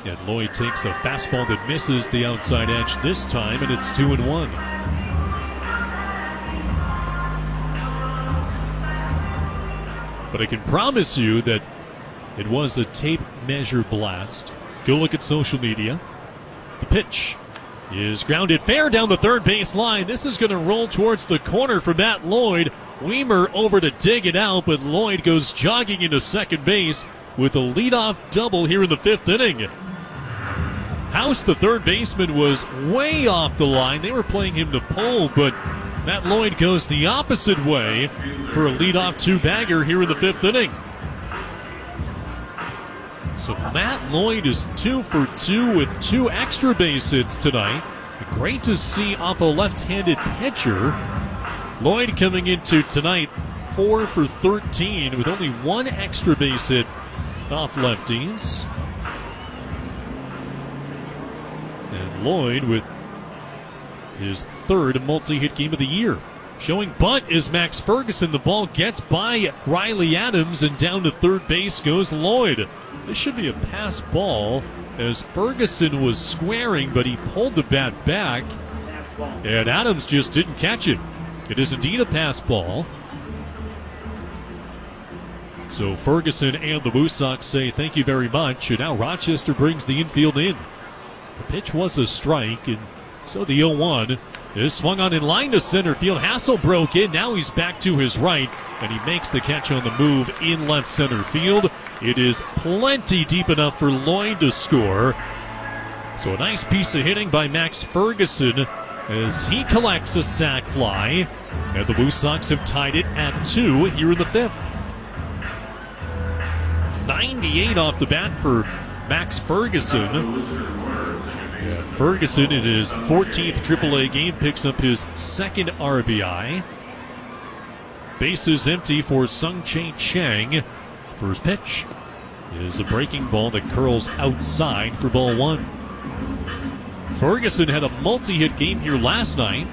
And Lloyd takes a fastball that misses the outside edge this time, and it's 2-1. But I can promise you that it was a tape measure blast. Go look at social media. The pitch is grounded fair down the third base line. This is going to roll towards the corner for Matt Lloyd. Weimer over to dig it out, but Lloyd goes jogging into second base with a leadoff double here in the fifth inning. House, the third baseman, was way off the line. They were playing him to pull, but Matt Lloyd goes the opposite way for a leadoff two-bagger here in the fifth inning. So Matt Lloyd is 2 for 2 with 2 extra base hits tonight. Great to see off a left-handed pitcher. Lloyd coming into tonight 4 for 13 with only 1 extra base hit off lefties. And Lloyd with his third multi-hit game of the year. Showing bunt is Max Ferguson. The ball gets by Riley Adams, and down to third base goes Lloyd. This should be a pass ball as Ferguson was squaring, but he pulled the bat back, and Adams just didn't catch it. It is indeed a pass ball. So Ferguson and the Moose Sox say thank you very much, and now Rochester brings the infield in. The pitch was a strike, and so the 0-1 is swung on in line to center field. Hassel broke in. Now he's back to his right, and he makes the catch on the move in left center field. It is plenty deep enough for Lloyd to score. So a nice piece of hitting by Max Ferguson as he collects a sac fly. And the Blue Sox have tied it at 2 here in the fifth. 98 off the bat for Max Ferguson. Ferguson in his 14th AAA game picks up his second RBI. Bases empty for Sung-Chae Chang. First pitch is a breaking ball that curls outside for ball 1. Ferguson had a multi-hit game here last night.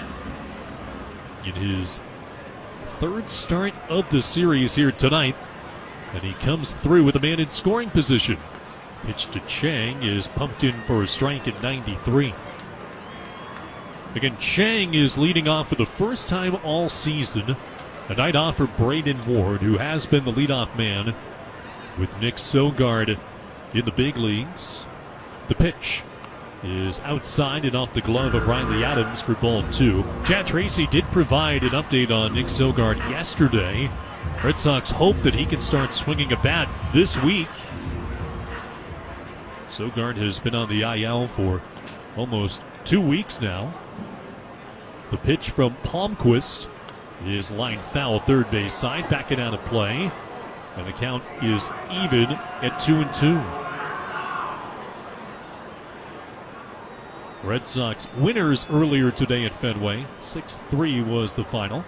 In his third start of the series here tonight. And he comes through with a man in scoring position. Pitch to Chang is pumped in for a strike at 93. Again, Chang is leading off for the first time all season. A night off for Braden Ward, who has been the leadoff man with Nick Sogard in the big leagues. The pitch is outside and off the glove of Riley Adams for ball 2. Chad Tracy did provide an update on Nick Sogard yesterday. Red Sox hope that he can start swinging a bat this week. Sogard has been on the IL for almost 2 weeks now. The pitch from Palmquist is line foul, third base side, backing out of play. And the count is even at 2-2. Red Sox winners earlier today at Fenway. 6-3 was the final.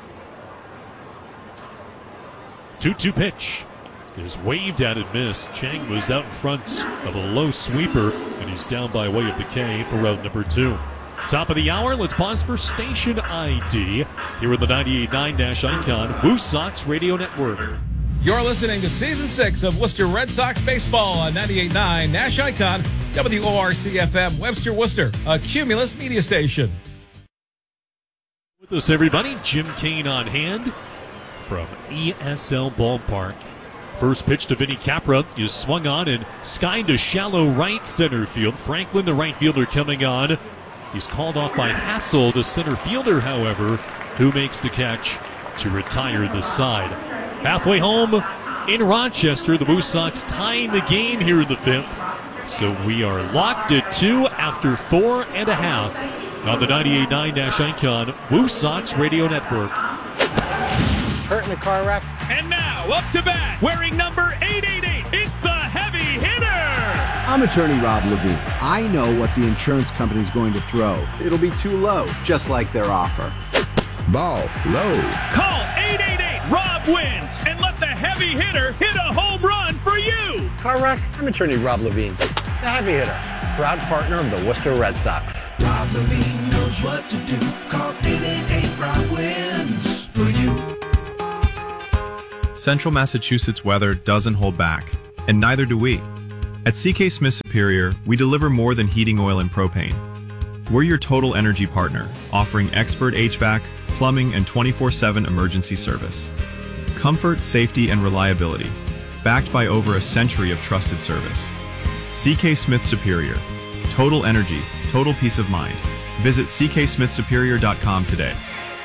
2-2 pitch is waved at and missed. Chang was out in front of a low sweeper, and he's down by way of the K for round number 2. Top of the hour, let's pause for station ID here at the 98.9 Nash Icon Moose Sox Radio Network. You're listening to Season 6 of Worcester Red Sox Baseball on 98.9 Nash Icon, WORC-FM, Webster, Worcester, a Cumulus media station. With us, everybody, Jim Kane on hand from ESL Ballpark. First pitch to Vinny Capra is swung on and skied to shallow right center field. Franklin, the right fielder, coming on. He's called off by Hassel, the center fielder, however, who makes the catch to retire the side. Halfway home in Rochester, the Moose Sox tying the game here in the fifth. So we are locked at 2 after 4.5 on the 98.9 Nash Icon Moose Sox Radio Network. Hurt in a car wreck. And now, up to bat, wearing number 888, it's the heavy hitter! I'm attorney Rob Levine. I know what the insurance company is going to throw. It'll be too low, just like their offer. Ball low. Call 888-ROB wins and let the heavy hitter hit a home run for you! Car wreck. I'm attorney Rob Levine, the heavy hitter, proud partner of the Worcester Red Sox. Rob Levine knows what to do. Call 888-ROB wins for you. Central Massachusetts weather doesn't hold back, and neither do we. At CK Smith Superior, we deliver more than heating oil and propane. We're your total energy partner, offering expert HVAC, plumbing, and 24/7 emergency service. Comfort, safety, and reliability, backed by over a century of trusted service. CK Smith Superior. Total energy, total peace of mind. Visit cksmithsuperior.com today.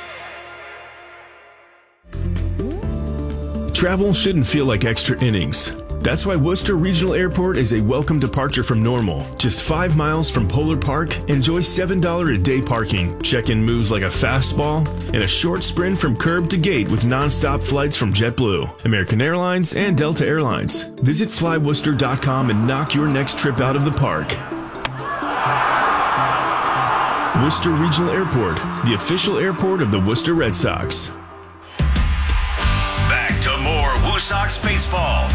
Travel shouldn't feel like extra innings. That's why Worcester Regional Airport is a welcome departure from normal. Just 5 miles from Polar Park, enjoy $7 a day parking, check-in moves like a fastball, and a short sprint from curb to gate with non-stop flights from JetBlue, American Airlines, and Delta Airlines. Visit flyworcester.com and knock your next trip out of the park. Worcester Regional Airport, the official airport of the Worcester Red Sox. Back to more Woo Sox baseball.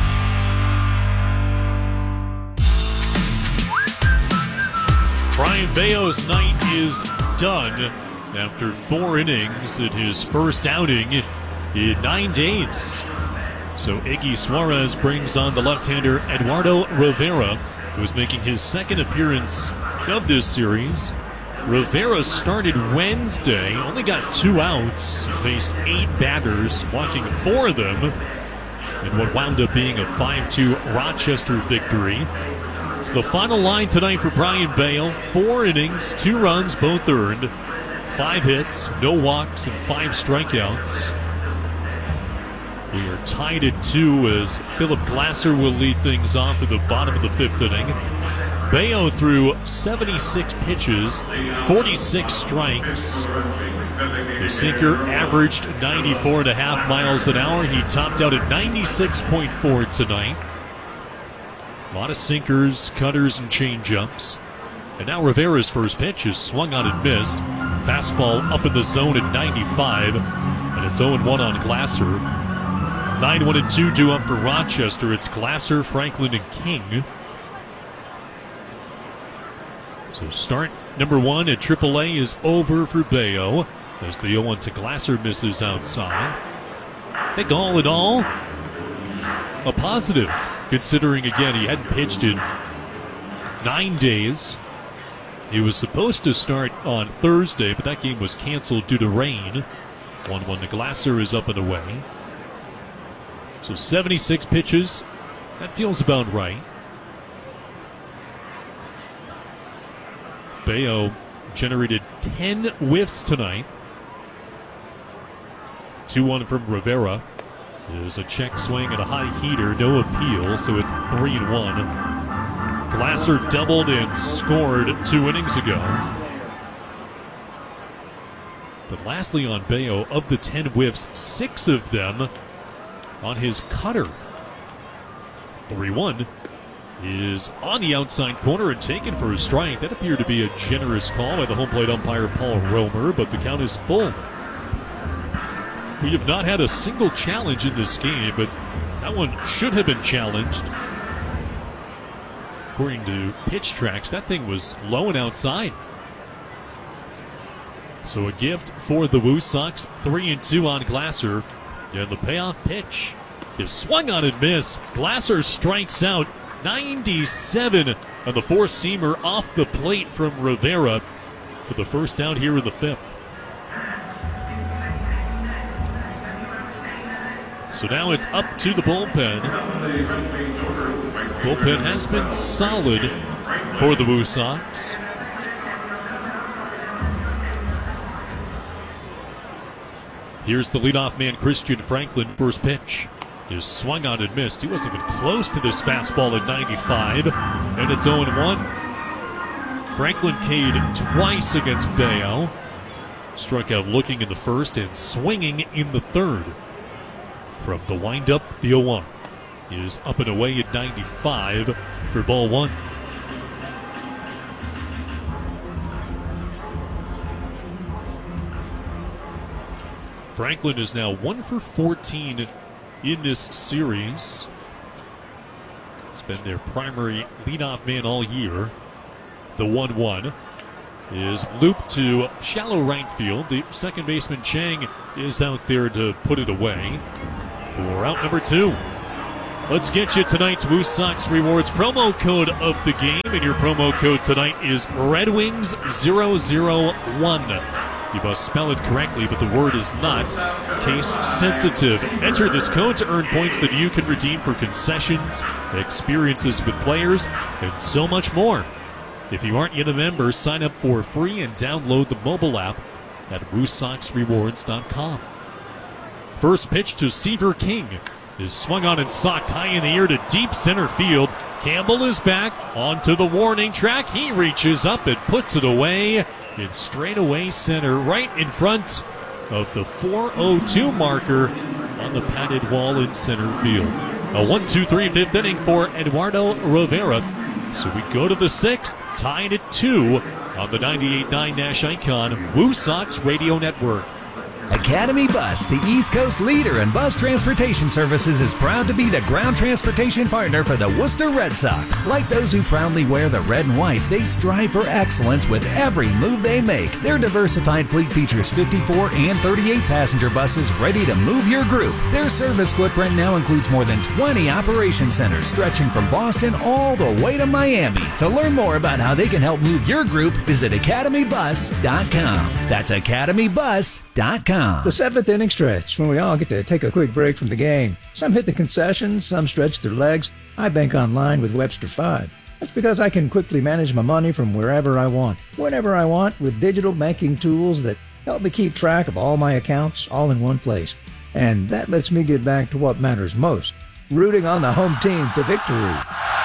Brayan Bello's night is done after 4 innings in his first outing in 9 days. So Iggy Suarez brings on the left-hander Eduardo Rivera, who is making his second appearance of this series. Rivera started Wednesday, only got 2 outs. He faced 8 batters, walking 4 of them in what wound up being a 5-2 Rochester victory. So the final line tonight for Brayan Bello, 4 innings, 2 runs, both earned, 5 hits, no walks, and 5 strikeouts. We are tied at 2 as Philip Glasser will lead things off at the bottom of the 5th inning. Bello threw 76 pitches, 46 strikes. The sinker averaged 94.5 miles an hour. He topped out at 96.4 tonight. A lot of sinkers, cutters, and changeups. And now Rivera's first pitch is swung on and missed. Fastball up in the zone at 95. And it's 0-1 on Glasser. 9-1-2 due up for Rochester. It's Glasser, Franklin, and King. So start number 1 at AAA is over for Bello as the 0-1 to Glasser misses outside. I think all in all, a positive, considering, again, he hadn't pitched in 9 days. He was supposed to start on Thursday, but that game was canceled due to rain. 1-1 to Glasser is up and away. So 76 pitches. That feels about right. Bello generated 10 whiffs tonight. 2-1 from Rivera. There's a check swing and a high heater, no appeal, so it's 3-1. Glasser doubled and scored 2 innings ago. But lastly on Bello, of the 10 whiffs, 6 of them on his cutter. 3-1 is on the outside corner and taken for a strike. That appeared to be a generous call by the home plate umpire Paul Romer, but the count is full. We have not had a single challenge in this game, but that one should have been challenged. According to Pitch Tracks, that thing was low and outside. So a gift for the Woo Sox, 3-2 on Glasser. And the payoff pitch is swung on and missed. Glasser strikes out. 97 on the 4-seamer off the plate from Rivera for the first out here in the 5th. So now it's up to the bullpen. Bullpen has been solid for the Woo Sox. Here's the leadoff man, Christian Franklin. First pitch is swung on and missed. He wasn't even close to this fastball at 95, and it's 0-1. Franklin K'd twice against Bello. Struck out looking in the first and swinging in the third. From the windup, the 0-1 is up and away at 95 for ball 1. Franklin is now 1 for 14 in this series. He's been their primary leadoff man all year. The 1-1 is looped to shallow right field. The second baseman Chang is out there to put it away for out number 2. Let's get you tonight's Woo Sox Rewards promo code of the game, and your promo code tonight is Red Wings 001. You must spell it correctly, but the word is not case sensitive. Enter this code to earn points that you can redeem for concessions, experiences with players, and so much more. If you aren't yet a member, sign up for free and download the mobile app at WooSoxRewards.com. First pitch to Seaver King is swung on and socked high in the air to deep center field. Campbell is back onto the warning track. He reaches up and puts it away in straightaway center, right in front of the 4:02 marker on the padded wall in center field. A 1-2-3 fifth inning for Eduardo Rivera. So we go to the sixth, tied at 2 on the 98.9 Nash Icon Woo Sox Radio Network. Academy Bus, the East Coast leader in bus transportation services, is proud to be the ground transportation partner for the Worcester Red Sox. Like those who proudly wear the red and white, they strive for excellence with every move they make. Their diversified fleet features 54 and 38 passenger buses ready to move your group. Their service footprint now includes more than 20 operation centers stretching from Boston all the way to Miami. To learn more about how they can help move your group, visit academybus.com. That's academybus.com. The seventh inning stretch, when we all get to take a quick break from the game. Some hit the concessions, some stretch their legs. I bank online with Webster 5. That's because I can quickly manage my money from wherever I want, whenever I want, with digital banking tools that help me keep track of all my accounts all in one place. And that lets me get back to what matters most, rooting on the home team to victory.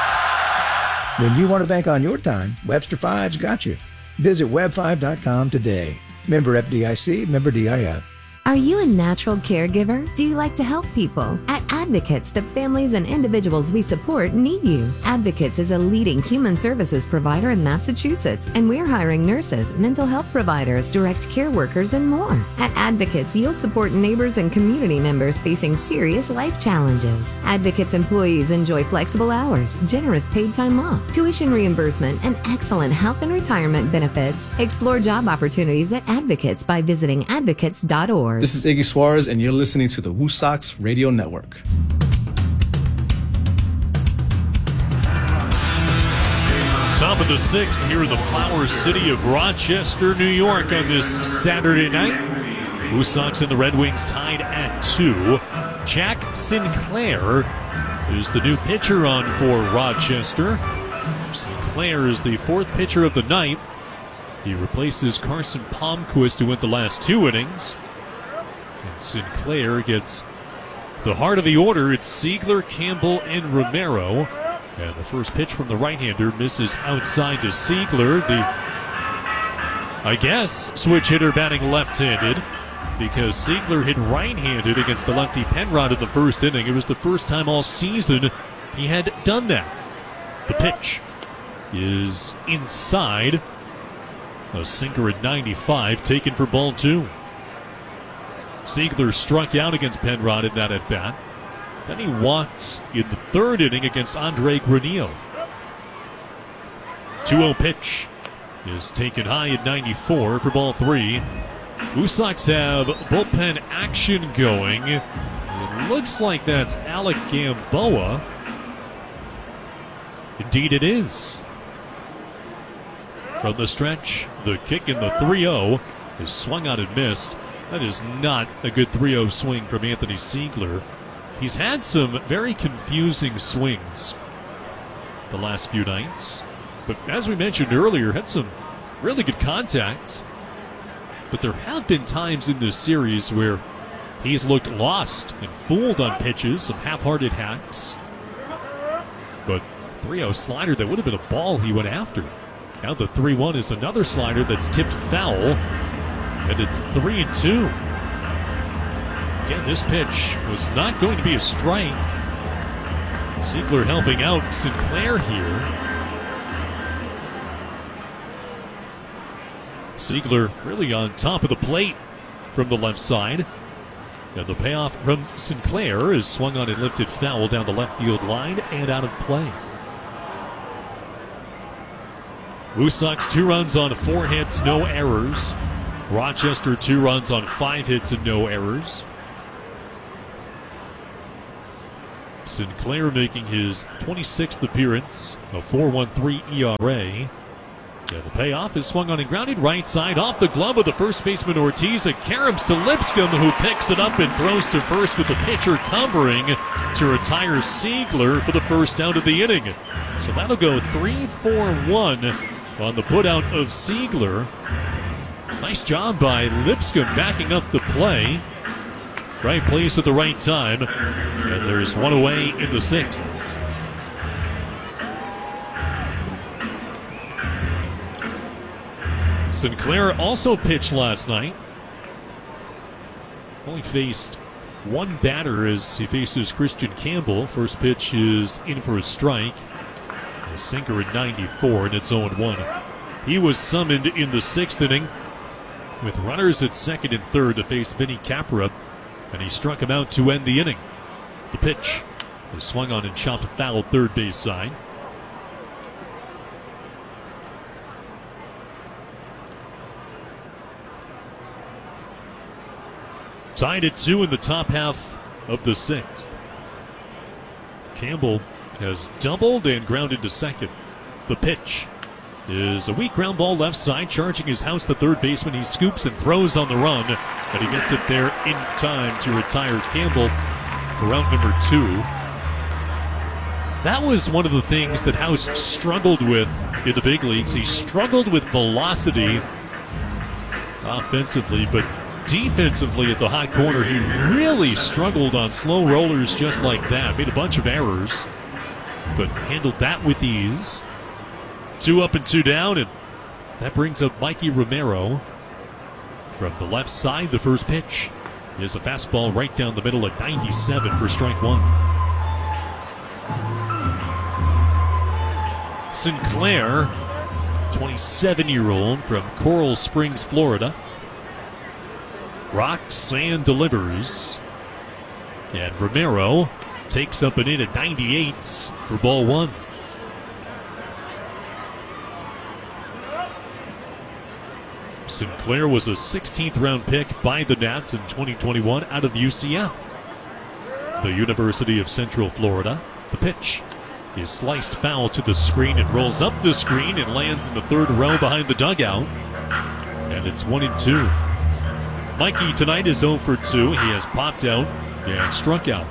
When you want to bank on your time, Webster 5's got you. Visit web5.com today. Member FDIC, member DIF. Are you a natural caregiver? Do you like to help people? At Advocates, the families and individuals we support need you. Advocates is a leading human services provider in Massachusetts, and we're hiring nurses, mental health providers, direct care workers, and more. At Advocates, you'll support neighbors and community members facing serious life challenges. Advocates employees enjoy flexible hours, generous paid time off, tuition reimbursement, and excellent health and retirement benefits. Explore job opportunities at Advocates by visiting advocates.org. This is Iggy Suarez, and you're listening to the Woo Sox Radio Network. Top of the sixth here in the Flower City of Rochester, New York on this Saturday night. Woo Sox and the Red Wings tied at 2. Jack Sinclair is the new pitcher on for Rochester. Sinclair is the fourth pitcher of the night. He replaces Carson Palmquist, who went the last 2 innings. And Sinclair gets the heart of the order. It's Siegler, Campbell, and Romero. And the first pitch from the right-hander misses outside to Siegler. The, I guess, switch hitter batting left-handed, because Siegler hit right-handed against the lefty Penrod in the first inning. It was the first time all season he had done that. The pitch is inside. A sinker at 95, taken for ball 2. Siegler struck out against Penrod in that at-bat. Then he walked in the third inning against Andre Granillo. 2-0 pitch is taken high at 94 for ball 3. Woo Sox have bullpen action going. It looks like that's Alec Gamboa. Indeed it is. From the stretch, the kick in the 3-0 is swung out and missed. That is not a good 3-0 swing from Anthony Siegler. He's had some very confusing swings the last few nights. But as we mentioned earlier, had some really good contact. But there have been times in this series where he's looked lost and fooled on pitches, some half-hearted hacks. But 3-0 slider, that would have been a ball he went after. Now the 3-1 is another slider that's tipped foul. And it's 3-2. Again, this pitch was not going to be a strike. Siegler helping out Sinclair here. Siegler really on top of the plate from the left side. And the payoff from Sinclair is swung on and lifted foul down the left field line and out of play. Woo Sox 2 runs on 4 hits, no errors. Rochester 2 runs on 5 hits and no errors. Sinclair making his 26th appearance, a 4.13 ERA. And the payoff is swung on and grounded right side off the glove of the first baseman Ortiz. It caroms to Lipscomb, who picks it up and throws to first with the pitcher covering to retire Siegler for the first out of the inning. So that'll go 3-4-1 on the putout of Siegler. Nice job by Lipscomb backing up the play. Right place at the right time. And there's one away in the 6th. Sinclair also pitched last night. Only faced one batter as he faces Christian Campbell. First pitch is in for a strike. A sinker at 94, and it's 0-1. He was summoned in the 6th inning with runners at second and third to face Vinny Capra, and he struck him out to end the inning. The pitch is swung on and chopped foul third base side. Tied at 2 in the top half of the 6th. Campbell has doubled and grounded to second. The pitch is a weak ground ball left side, charging his house, the third baseman. He scoops and throws on the run, and he gets it there in time to retire Campbell for round number 2. That was one of the things that House struggled with in the big leagues. He struggled with velocity offensively, but defensively at the hot corner, he really struggled on slow rollers just like that. Made a bunch of errors, but handled that with ease. 2 up and 2 down, and that brings up Mikey Romero from the left side. The first pitch is a fastball right down the middle at 97 for strike 1. Sinclair, 27-year-old from Coral Springs, Florida, rocks and delivers. And Romero takes up and in at 98 for ball 1. Sinclair was a 16th round pick by the Nats in 2021 out of UCF, the University of Central Florida. The pitch is sliced foul to the screen. It rolls up the screen and lands in the third row behind the dugout. And it's 1-2. Mikey tonight is 0 for 2. He has popped out and struck out.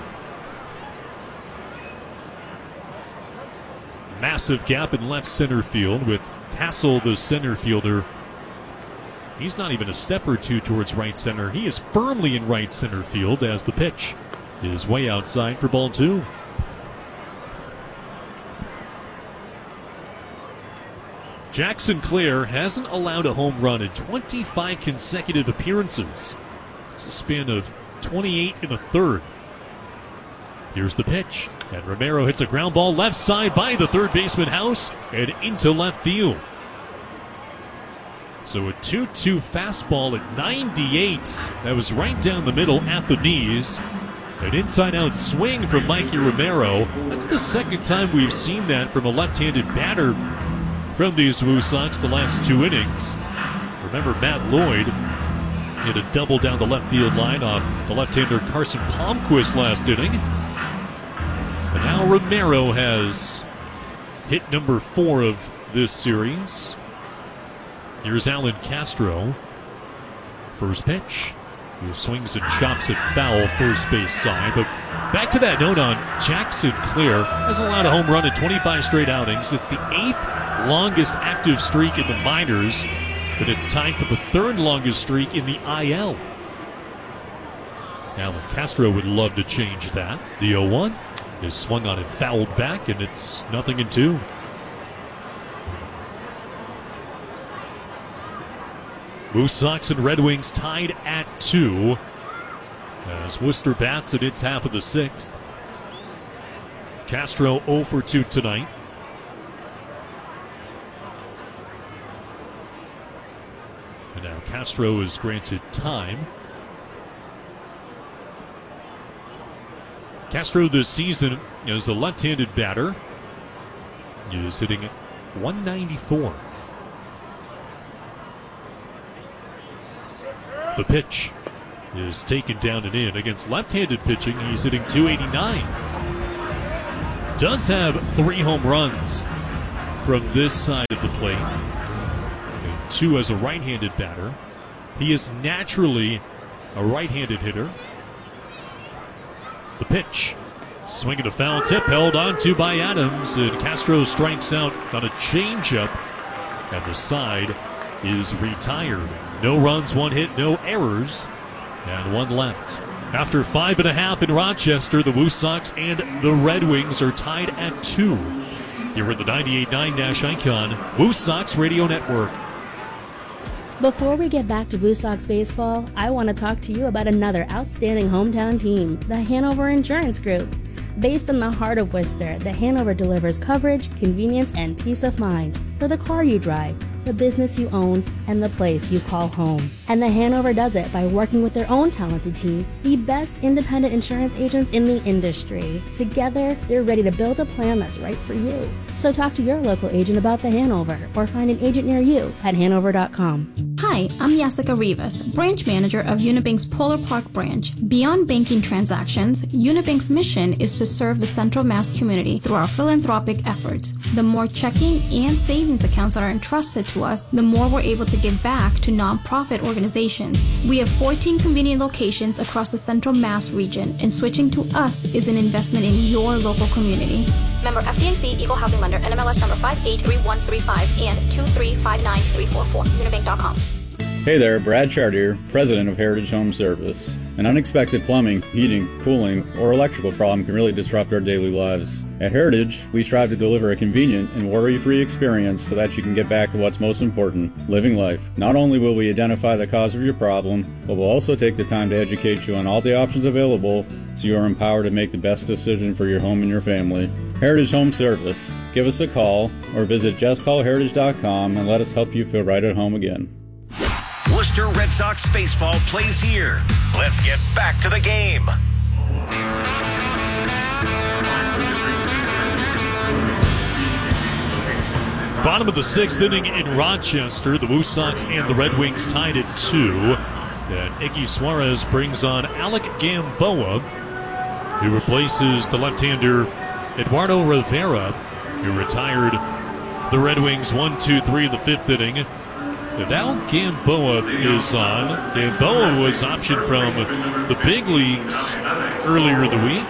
Massive gap in left center field with Hassel, the center fielder. He's not even a step or two towards right center. He is firmly in right center field as the pitch is way outside for ball 2. Jack Sinclair hasn't allowed a home run in 25 consecutive appearances. It's a span of 28 1/3. Here's the pitch, and Romero hits a ground ball left side by the third baseman House and into left field. So a 2-2 fastball at 98. That was right down the middle at the knees. An inside-out swing from Mikey Romero. That's the second time we've seen that from a left-handed batter from these Woo Sox the last 2 innings. Remember, Matt Lloyd hit a double down the left field line off the left-hander Carson Palmquist last inning. And now Romero has hit number 4 of this series. Here's Alan Castro. First pitch. He swings and chops it foul first base side. But back to that note on Jack Sinclair. Hasn't allowed a home run in 25 straight outings. It's the 8th longest active streak in the minors, but it's tied for the 3rd longest streak in the IL. Alan Castro would love to change that. The 0-1 is swung on and fouled back, and it's 0-2. Woo Sox and Red Wings tied at 2 as Worcester bats at its half of the 6th. Castro 0 for 2 tonight. And now Castro is granted time. Castro this season as a left-handed batter is hitting 194. The pitch is taken down and in. Against left-handed pitching, he's hitting 289. does have 3 home runs from this side of the plate, and 2 as a right-handed batter. He is naturally a right-handed hitter. The pitch. Swinging a foul tip, held on to by Adams, and Castro strikes out on a changeup, and the side is retired. No runs, 1 hit, no errors, and 1 left. After 5.5 in Rochester, the Woo Sox and the Red Wings are tied at 2. Here at the 98.9 Nash Icon Woo Sox Radio Network. Before we get back to Woo Sox baseball, I want to talk to you about another outstanding hometown team, the Hanover Insurance Group. Based in the heart of Worcester, the Hanover delivers coverage, convenience, and peace of mind for the car you drive, the business you own, and the place you call home. And the Hanover does it by working with their own talented team, the best independent insurance agents in the industry. Together, they're ready to build a plan that's right for you. So talk to your local agent about the Hanover, or find an agent near you at hanover.com. Hi, I'm Jessica Rivas, branch manager of Unibank's Polar Park branch. Beyond banking transactions, Unibank's mission is to serve the Central Mass community through our philanthropic efforts. The more checking and savings accounts that are entrusted to us, the more we're able to give back to nonprofit organizations. We have 14 convenient locations across the Central Mass region, and switching to us is an investment in your local community. Member FDIC, Equal Housing Lender, NMLS number 583135 and 2359344, unibank.com. Hey there, Brad Chartier, president of Heritage Home Service. An unexpected plumbing, heating, cooling, or electrical problem can really disrupt our daily lives. At Heritage, we strive to deliver a convenient and worry-free experience so that you can get back to what's most important, living life. Not only will we identify the cause of your problem, but we'll also take the time to educate you on all the options available so you are empowered to make the best decision for your home and your family. Heritage Home Service. Give us a call or visit justcallheritage.com and let us help you feel right at home again. Worcester Red Sox baseball plays here. Let's get back to the game. Bottom of the 6th inning in Rochester. The Woo Sox and the Red Wings tied at 2. And Iggy Suarez brings on Alec Gamboa, who replaces the left-hander Eduardo Rivera, who retired the Red Wings 1-2-3 in the 5th inning. And now Gamboa is on. Gamboa was optioned from the big leagues earlier in the week.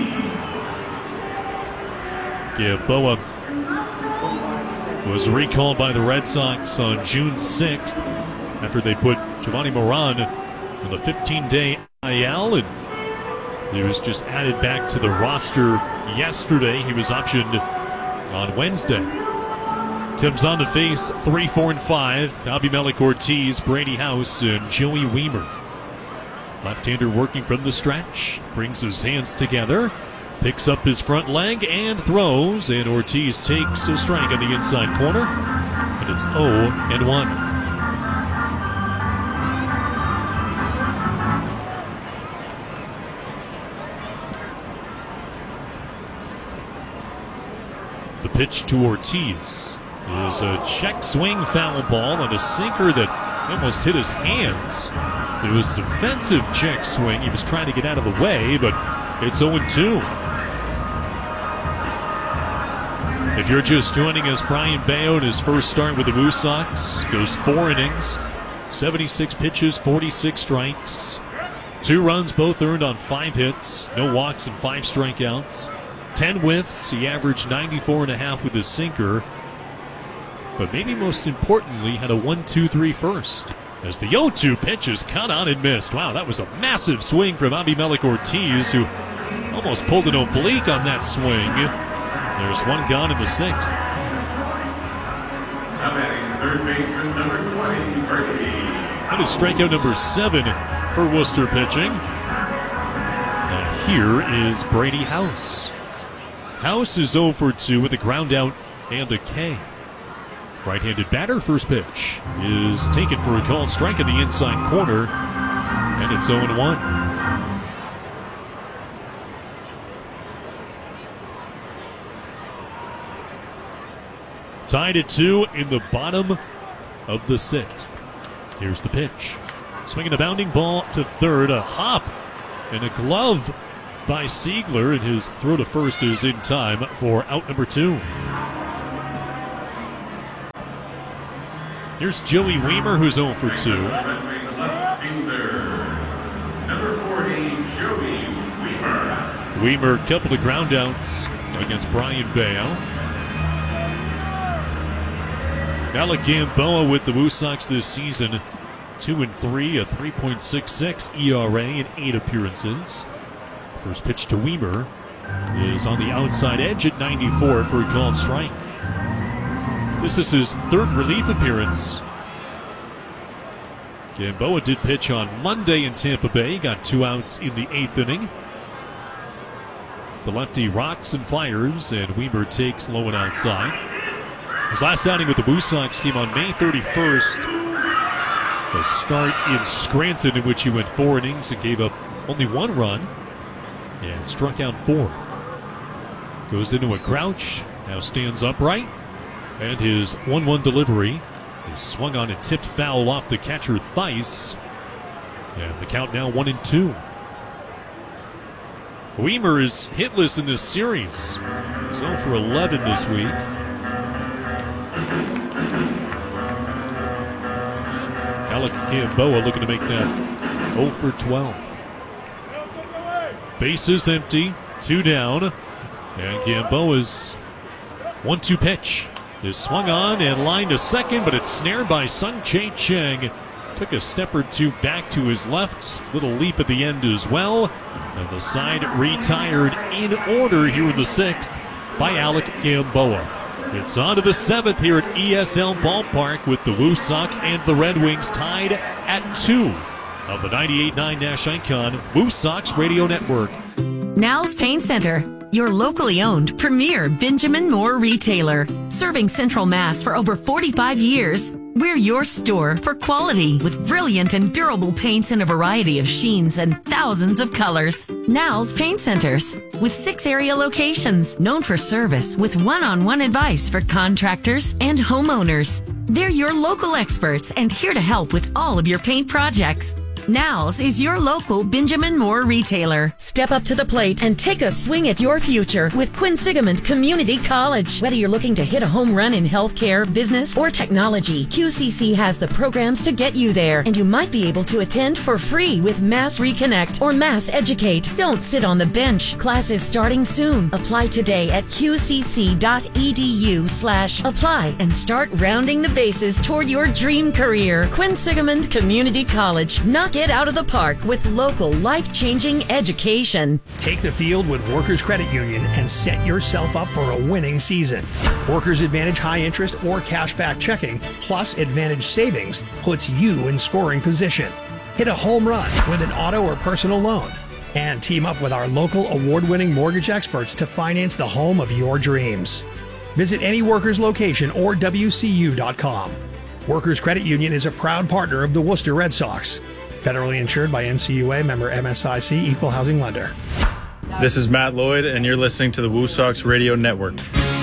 Gamboa was recalled by the Red Sox on June 6th after they put Giovanni Moran on the 15-day IL, and he was just added back to the roster yesterday. He was optioned on Wednesday. Comes on to face 3, 4, and 5. Abimelec Ortiz, Brady House, and Joey Weimer. Left-hander working from the stretch. Brings his hands together. Picks up his front leg and throws. And Ortiz takes a strike on the inside corner. And it's 0-1. The pitch to Ortiz is a check swing foul ball and a sinker that almost hit his hands. It was a defensive check swing. He was trying to get out of the way, but it's 0-2. If you're just joining us, Brian Bayonne, his first start with the Woo Sox, goes 4 innings, 76 pitches, 46 strikes, 2 runs, both earned on 5 hits, no walks and 5 strikeouts, 10 whiffs. He averaged 94.5 with his sinker. But maybe most importantly, had a 1-2-3 first. As the 0-2 pitch is cut on and missed. Wow, that was a massive swing from Abimelec Ortiz, who almost pulled an oblique on that swing. There's 1 gone in the 6th. Third baseman number 20, Brady. That is strikeout number 7 for Worcester pitching. And here is Brady House. House is 0 for 2 with a ground out and a K. Right-handed batter, first pitch is taken for a called strike in the inside corner, and it's 0-1. Tied at 2 in the bottom of the 6th. Here's the pitch. Swinging a bounding ball to third, a hop and a glove by Siegler, and his throw to first is in time for out number 2. Here's Joey Weimer, who's 0 for 2. Number 40, Joey Weimer. Weimer, couple of groundouts against Brian Bale. Alec Gamboa with the Woo Sox this season, 2-3, a 3.66 ERA in 8 appearances. First pitch to Weimer is on the outside edge at 94 for a called strike. This is his 3rd relief appearance. Gamboa did pitch on Monday in Tampa Bay, got 2 outs in the 8th inning. The lefty rocks and fires, and Weimer takes low and outside. His last outing with the Woo Sox team on May 31st, a start in Scranton in which he went 4 innings and gave up only 1 run and struck out 4. Goes into a crouch, now stands upright, and his 1-1 delivery is swung on and tipped foul off the catcher Theis, and the count now 1-2. Weimer is hitless in this series. He's 0 for 11 this week. Alec Gamboa looking to make that 0 for 12. Bases empty, 2 down, and Gamboa's 1-2 pitch is swung on and lined to second, but it's snared by Sung-Chae Cheng. Took a step or 2 back to his left, little leap at the end as well, and the side retired in order here in the 6th by Alec Gamboa. It's on to the 7th here at ESL Ballpark with the Woo Sox and the Red Wings tied at 2 of the 98.9 Nash Icon Woo Sox Radio Network. Now's Paint Center, your locally owned premier Benjamin Moore retailer. Serving Central Mass for over 45 years, we're your store for quality with brilliant and durable paints in a variety of sheens and thousands of colors. Now's Paint Centers, with 6 area locations, known for service with one-on-one advice for contractors and homeowners. They're your local experts and here to help with all of your paint projects. Now's is your local Benjamin Moore retailer. Step up to the plate and take a swing at your future with Quinsigamond Community College. Whether you're looking to hit a home run in healthcare, business, or technology, QCC has the programs to get you there, and you might be able to attend for free with Mass Reconnect or Mass Educate. Don't sit on the bench. Classes starting soon. Apply today at qcc.edu/apply and start rounding the bases toward your dream career. Quinsigamond Community College. Knock it out of the park with local life-changing education. Take the field with Workers Credit Union and set yourself up for a winning season. Workers Advantage high interest or cashback checking plus Advantage savings puts you in scoring position. Hit a home run with an auto or personal loan and team up with our local award-winning mortgage experts to finance the home of your dreams. Visit any Workers location or WCU.com. Workers Credit Union is a proud partner of the Worcester Red Sox. Federally insured by NCUA, member MSIC, equal housing lender. This is Matt Lloyd, and you're listening to the Woo Sox Radio Network.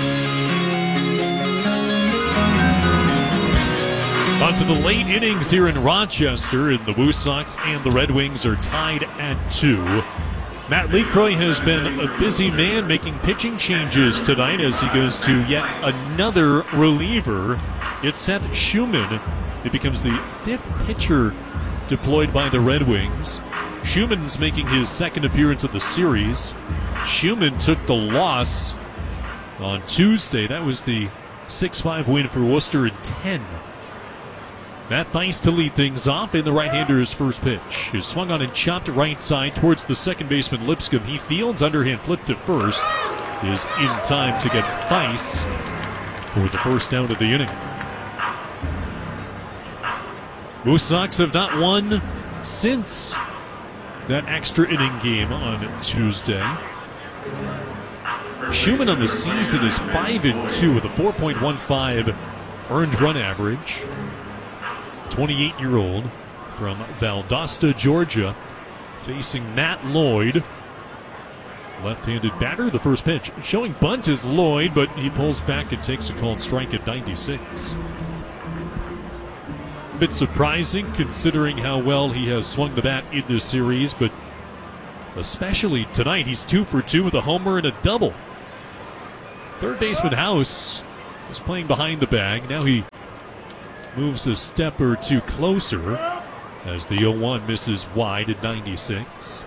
On to the late innings here in Rochester, and the Woo Sox and the Red Wings are tied at 2. Matt Lecroy has been a busy man making pitching changes tonight as he goes to yet another reliever. It's Seth Schumann. It becomes the 5th pitcher deployed by the Red Wings. Schumann's making his 2nd appearance of the series. Schumann took the loss on Tuesday. That was the 6-5 win for Worcester in 10. Matt Theis to lead things off, and the right-hander's first pitch is swung on and chopped right side towards the second baseman Lipscomb. He fields, underhand flip to first, is in time to get Theis for the first out of the inning. Woo Sox have not won since that extra inning game on Tuesday. Schumann on the season is 5-2 with a 4.15 earned run average. 28-year-old from Valdosta, Georgia, facing Matt Lloyd. Left-handed batter, the first pitch. Showing bunt is Lloyd, but he pulls back and takes a called strike at 96. A bit surprising considering how well he has swung the bat in this series, but especially tonight. He's 2 for 2 with a homer and a double. Third baseman House is playing behind the bag. Now he moves a step or two closer as the 0-1 misses wide at 96.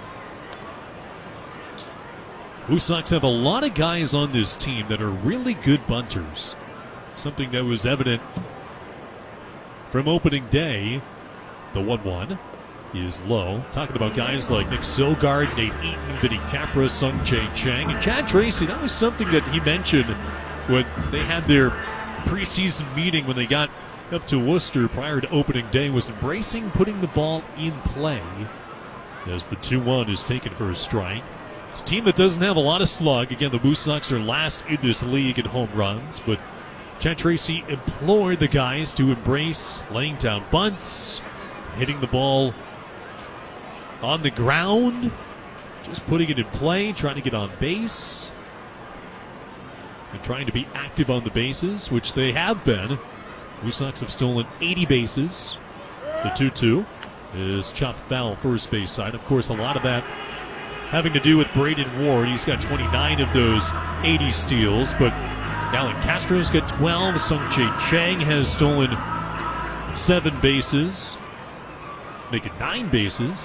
Woo Sox have a lot of guys on this team that are really good bunters. Something that was evident from opening day. The 1-1 is low. Talking about guys like Nick Sogard, Nate Eaton, Vinny Capra, Sung-Jae Chang, and Chad Tracy. That was something that he mentioned when they had their preseason meeting when they got up to Worcester prior to opening day, was embracing putting the ball in play as the 2-1 is taken for a strike. It's a team that doesn't have a lot of slug. Again, the Woo Sox are last in this league in home runs, but Chad Tracy implored the guys to embrace laying down bunts, hitting the ball on the ground, just putting it in play, trying to get on base, and trying to be active on the bases, which they have been. Woo Sox have stolen 80 bases. The 2-2 is chopped foul first base side. Of course, a lot of that having to do with Braden Ward. He's got 29 of those 80 steals, but Alan Castro's got 12. Sung-Jae Chang has stolen 7 bases, making 9 bases.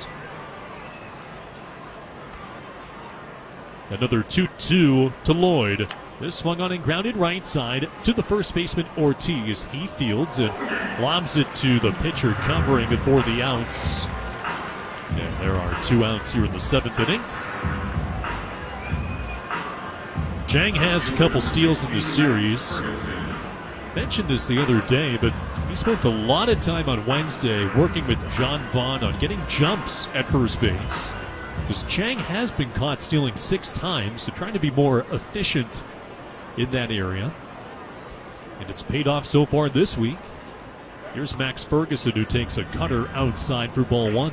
Another 2-2 to Lloyd. This swung on and grounded right side to the first baseman Ortiz. He fields and lobs it to the pitcher covering before the outs. And there are 2 outs here in the 7th inning. Chang has a couple steals in this series. Mentioned this the other day, but he spent a lot of time on Wednesday working with John Vaughn on getting jumps at first base. Because Chang has been caught stealing 6 times, so trying to be more efficient in that area. And it's paid off so far this week. Here's Max Ferguson, who takes a cutter outside for ball 1.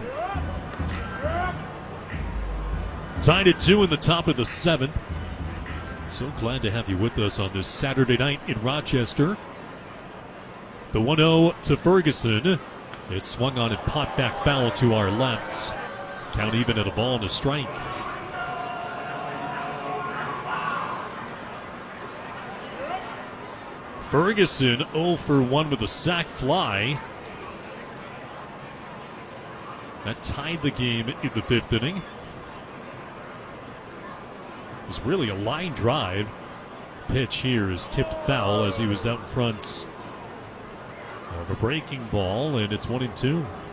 Tied at 2 in the top of the 7th. So glad to have you with us on this Saturday night in Rochester. The 1-0 to Ferguson. It swung on and popped back foul to our left. Count even at a ball and a strike. Ferguson 0 for 1 with a sac fly. That tied the game in the 5th inning. It was really a line drive. Pitch here is tipped foul as he was out in front of a breaking ball, and it's 1-2.